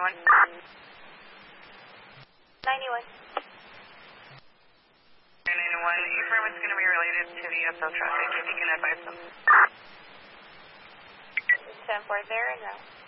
91. 91. 91, affirm it's going to be related to the SL traffic, if you can advise them. 10-4 there, no.